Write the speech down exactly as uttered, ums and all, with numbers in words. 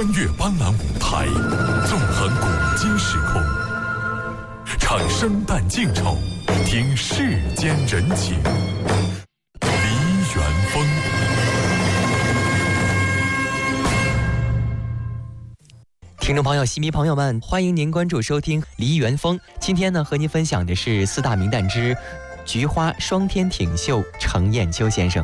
穿越斑斓舞台，纵横古今时空，唱生旦净丑，听世间人情。梨园风。 听众朋友、戏迷朋友们，欢迎您关注收听《梨园风》。今天呢，和您分享的是四大名旦之菊花双天挺秀程砚秋先生。